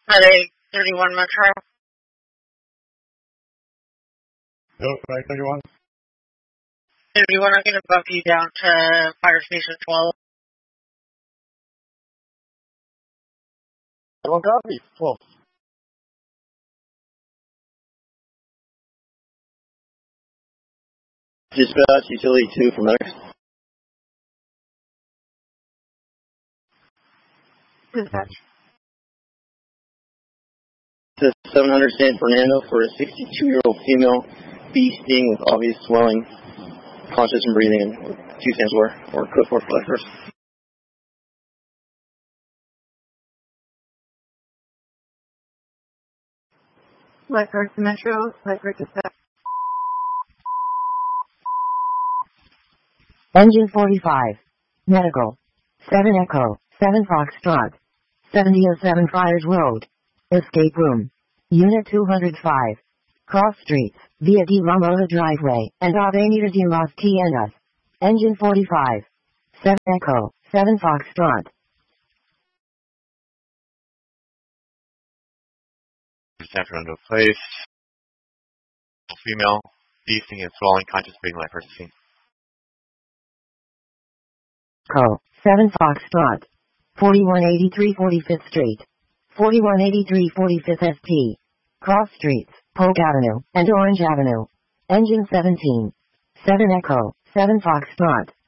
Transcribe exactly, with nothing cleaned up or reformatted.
At eight thirty-one Metro. No, nine thirty-one. thirty-one, I'm going to bump you down to Fire Station twelve. I don't copy. twelve. Dispatch, utility two from there. Dispatch. To seven hundred San Fernando for a sixty-two-year-old female feasting with obvious swelling, conscious and breathing, and two stands were, or code four for first. Light first Metro, light first dispatch. Engine forty-five. Medical. seven Echo, seven Foxtrot. seventy oh seven Friars Road. Escape room. Unit two hundred five. Cross streets, via de la Mota Driveway, and Avenida de las Tiendas. Engine forty-five. seven Echo, seven Foxtrot. San Fernando Place. Female, feasting and swelling, conscious breathing, life first scene. Co. seven Foxtrot. forty-one eighty-three forty-fifth Street. forty-one eighty-three forty-fifth S T. Cross streets, Polk Avenue, and Orange Avenue. Engine seventeen. seven Echo, seven Foxtrot.